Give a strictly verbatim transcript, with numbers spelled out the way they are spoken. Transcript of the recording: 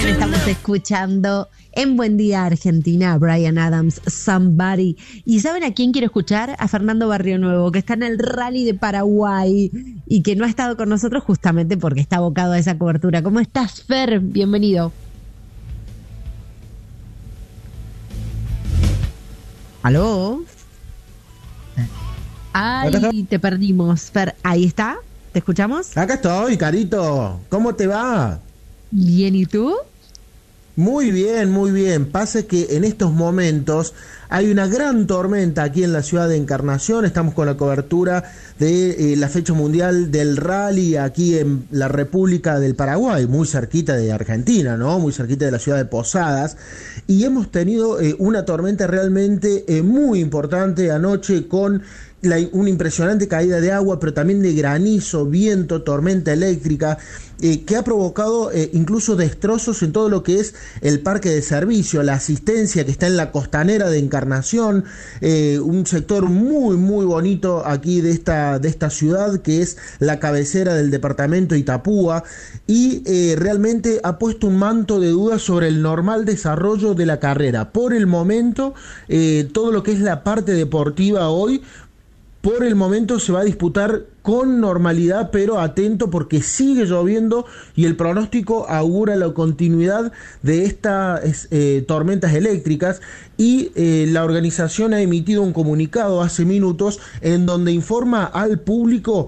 canción estamos escuchando en Buen Día Argentina, Bryan Adams, Somebody. ¿Y saben a quién quiero escuchar? A Fernando Barrionuevo, que está en el Rally de Paraguay y que no ha estado con nosotros justamente porque está abocado a esa cobertura. ¿Cómo estás, Fer? Bienvenido. ¿Aló? Ay, te perdimos, Fer. ¿Ahí está? ¿Te escuchamos? Acá estoy, Carito. ¿Cómo te va? Bien, ¿y tú? Muy bien, muy bien. Pasa que en estos momentos hay una gran tormenta aquí en la ciudad de Encarnación. Estamos con la cobertura de eh, la fecha mundial del rally aquí en la República del Paraguay, muy cerquita de Argentina, ¿no? Muy cerquita de la ciudad de Posadas. Y hemos tenido eh, una tormenta realmente eh, muy importante anoche con La, una impresionante caída de agua, pero también de granizo, viento, tormenta eléctrica, eh, que ha provocado eh, incluso destrozos en todo lo que es el parque de servicio, la asistencia que está en la costanera de Encarnación, eh, un sector muy muy bonito aquí de esta, de esta ciudad, que es la cabecera del departamento Itapúa, y eh, realmente ha puesto un manto de dudas sobre el normal desarrollo de la carrera. Por el momento, eh, todo lo que es la parte deportiva hoy, por el momento se va a disputar con normalidad, pero atento porque sigue lloviendo y el pronóstico augura la continuidad de estas eh, tormentas eléctricas, y eh, la organización ha emitido un comunicado hace minutos en donde informa al público